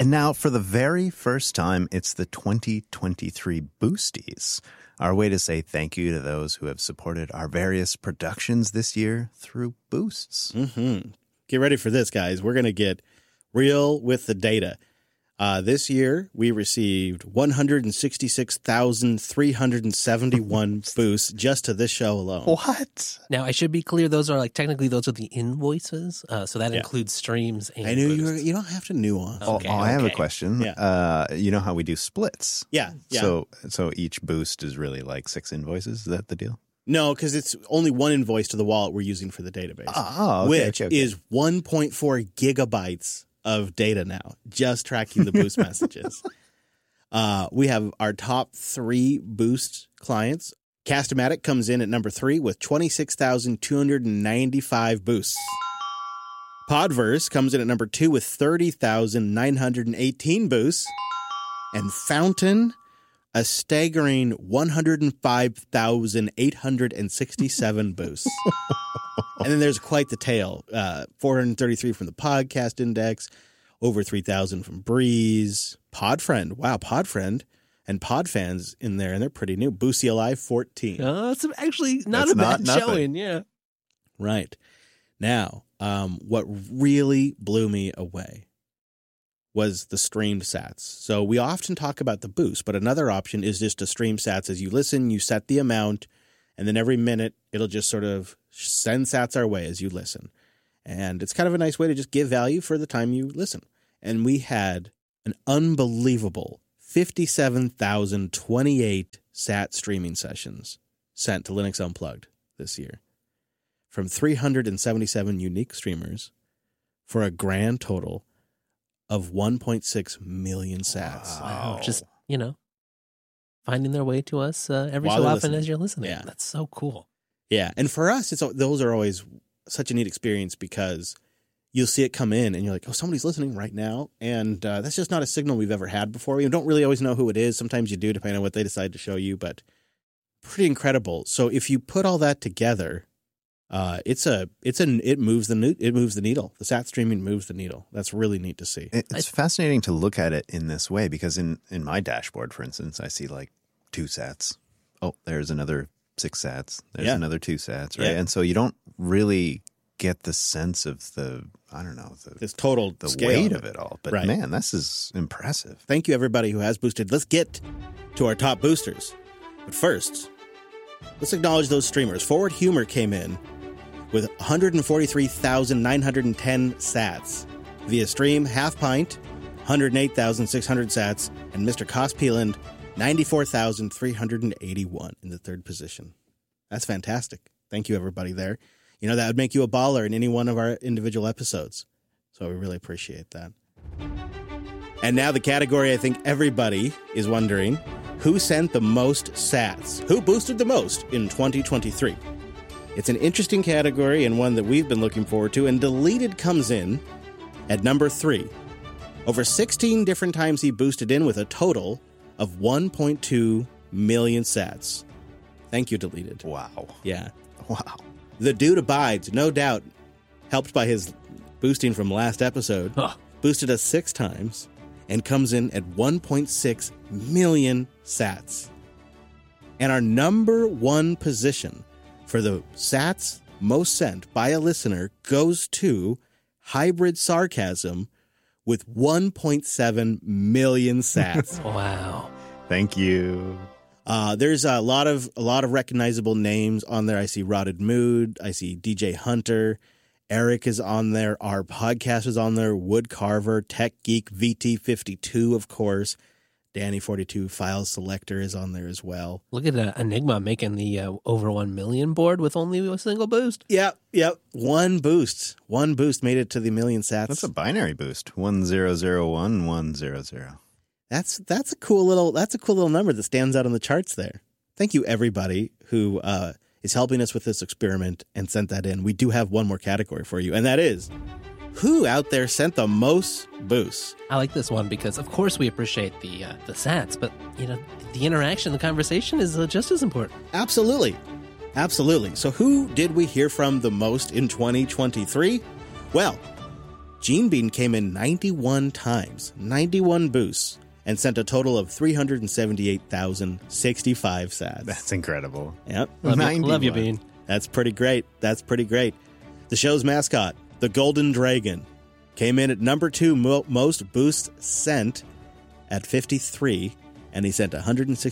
And now, for the very first time, it's the 2023 Boosties, our way to say thank you to those who have supported our various productions this year through boosts. Mm-hmm. Get ready for this, guys. We're going to get real with the data. This year, we received 166,371 boosts just to this show alone. What? Now, I should be clear, those are technically those are the invoices, so that includes streams and I knew boosts. you don't have to nuance. Okay, I have a question. Yeah. You know how we do splits? Yeah. So each boost is really like 6 invoices? Is that the deal? No, because it's only one invoice to the wallet we're using for the database, which is 1.4 gigabytes of data now, just tracking the boost messages. We have our top 3 boost clients. Cast-O-Matic comes in at number 3 with 26,295 boosts. Podverse comes in at number 2 with 30,918 boosts. And Fountain, a staggering 105,867 boosts. And then there's quite the tail. 433 from the Podcast Index, over 3,000 from Breeze, Podfriend. Wow, Podfriend and Podfans in there, and they're pretty new. Boosty Alive, 14. That's actually not a bad showing, yeah. Right. Now, what really blew me away was the streamed sats. So we often talk about the boost, but another option is just to stream sats as you listen, you set the amount, and then every minute it'll just sort of send sats our way as you listen. And it's kind of a nice way to just give value for the time you listen. And we had an unbelievable 57,028 sat streaming sessions sent to Linux Unplugged this year from 377 unique streamers for a grand total of 1.6 million sats. Wow. Just, finding their way to us every While so often listening. as you're listening. Yeah. That's so cool. Yeah. And for us, those are always such a neat experience because you'll see it come in and you're like, oh, somebody's listening right now. And that's just not a signal we've ever had before. You don't really always know who it is. Sometimes you do, depending on what they decide to show you, but pretty incredible. So if you put all that together, it moves the needle. The sat streaming moves the needle. That's really neat to see. It's fascinating to look at it in this way because in my dashboard, for instance, I see like 2 sats. Oh, there's another 6 sats. There's another 2 sats, right? Yeah. And so you don't really get the sense of the scale weight of it all. But right. Man, this is impressive. Thank you, everybody who has boosted. Let's get to our top boosters. But first, let's acknowledge those streamers. Forward Humor came in with 143,910 sats. Via stream, Half Pint, 108,600 sats, and Mr. Cospeland, 94,381 in the 3rd position. That's fantastic. Thank you, everybody there. That would make you a baller in any one of our individual episodes. So we really appreciate that. And now the category I think everybody is wondering, who sent the most sats? Who boosted the most in 2023? It's an interesting category and one that we've been looking forward to, and Deleted comes in at number 3. Over 16 different times he boosted in with a total of 1.2 million sats. Thank you, Deleted. Wow. Yeah. Wow. The dude abides, no doubt, helped by his boosting from last episode, boosted us 6 times and comes in at 1.6 million sats. And our number 1 position for the sats most sent by a listener goes to Hybrid Sarcasm with 1.7 million sats. Wow. Thank you. There's a lot of recognizable names on there. I see Rotted Mood. I see DJ Hunter. Eric is on there. Our podcast is on there. Wood Carver, Tech Geek, VT52, of course. Danny42 File Selector is on there as well. Look at Enigma making the over 1 million board with only a single boost. Yep. One boost made it to the million sats. That's a binary boost. 1001 100. That's a cool little number that stands out on the charts there. Thank you, everybody who is helping us with this experiment and sent that in. We do have one more category for you, and that is, who out there sent the most boosts? I like this one because, of course, we appreciate the sats, but the interaction, the conversation is just as important. Absolutely. So who did we hear from the most in 2023? Well, Gene Bean came in 91 times, 91 boosts, and sent a total of 378,065 sats. That's incredible. Yep. Love you, Bean. That's pretty great. That's pretty great. The show's mascot, the Golden Dragon, came in at number 2 most boosts sent at 53, and he sent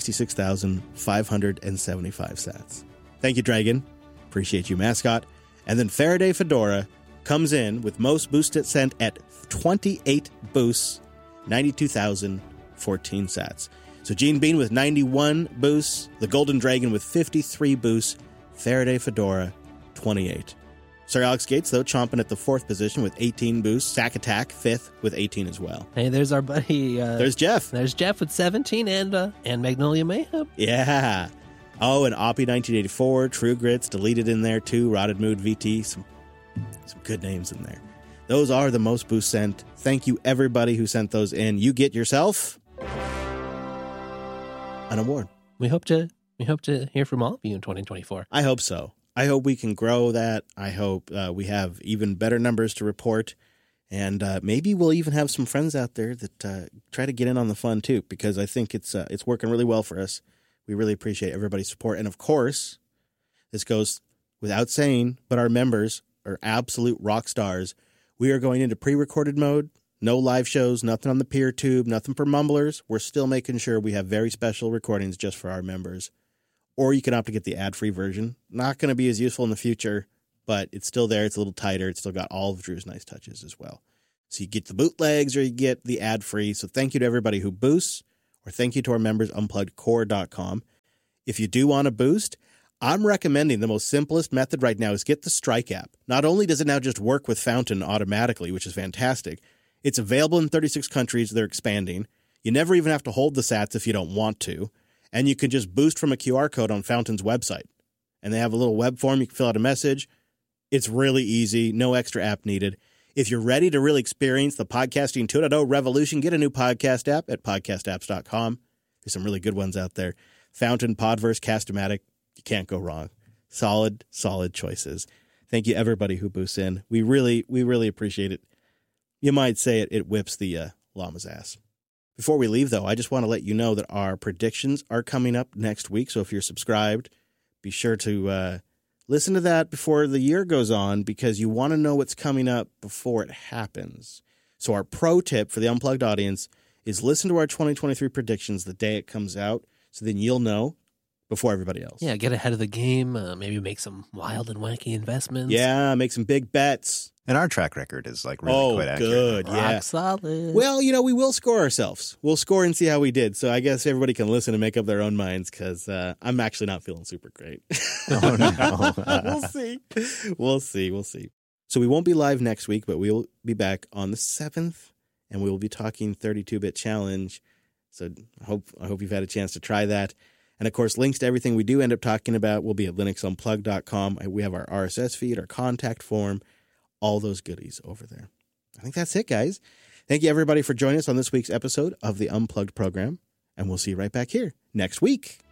166,575 sats. Thank you, Dragon. Appreciate you, mascot. And then Faraday Fedora comes in with most boosts sent at 28 boosts, 92,014 sats. So Gene Bean with 91 boosts, the Golden Dragon with 53 boosts, Faraday Fedora 28. Sir Alex Gates, though, chomping at the 4th position with 18 boosts. Sack Attack, 5th with 18 as well. Hey, there's our buddy. There's Jeff. There's Jeff with 17 and Magnolia Mayhem. Yeah. Oh, and Oppie 1984, True Grits, deleted in there too. Rotted Mood VT, some good names in there. Those are the most boosts sent. Thank you, everybody who sent those in. You get yourself an award. We hope to hear from all of you in 2024. I hope so. I hope we can grow that. I hope we have even better numbers to report. And maybe we'll even have some friends out there that try to get in on the fun too, because I think it's working really well for us. We really appreciate everybody's support. And of course, this goes without saying, but our members are absolute rock stars. We are going into pre-recorded mode. No live shows, nothing on the peer tube, nothing for mumblers. We're still making sure we have very special recordings just for our members. Or you can opt to get the ad-free version. Not going to be as useful in the future, but it's still there. It's a little tighter. It's still got all of Drew's nice touches as well. So you get the bootlegs or you get the ad-free. So thank you to everybody who boosts, or thank you to our members, unpluggedcore.com. If you do want to boost, I'm recommending the most simplest method right now is get the Strike app. Not only does it now just work with Fountain automatically, which is fantastic, it's available in 36 countries. They're expanding. You never even have to hold the sats if you don't want to. And you can just boost from a QR code on Fountain's website. And they have a little web form. You can fill out a message. It's really easy. No extra app needed. If you're ready to really experience the podcasting 2.0 revolution, get a new podcast app at podcastapps.com. There's some really good ones out there. Fountain, Podverse, Cast-O-Matic. You can't go wrong. Solid choices. Thank you, everybody who boosts in. We really appreciate it. You might say it whips the llama's ass. Before we leave, though, I just want to let you know that our predictions are coming up next week. So if you're subscribed, be sure to listen to that before the year goes on, because you want to know what's coming up before it happens. So our pro tip for the Unplugged audience is listen to our 2023 predictions the day it comes out, so then you'll know before everybody else. Yeah, get ahead of the game. Maybe make some wild and wacky investments. Yeah, make some big bets. And our track record is like really quite accurate. Good, yeah. Rock solid. Well, we will score ourselves. We'll score and see how we did. So I guess everybody can listen and make up their own minds, because I'm actually not feeling super great. Oh, no. We'll see. So we won't be live next week, but we'll be back on the 7th, and we will be talking 32-bit challenge. So I hope you've had a chance to try that. And, of course, links to everything we do end up talking about will be at linuxunplugged.com. We have our RSS feed, our contact form, all those goodies over there. I think that's it, guys. Thank you, everybody, for joining us on this week's episode of the Unplugged program. And we'll see you right back here next week.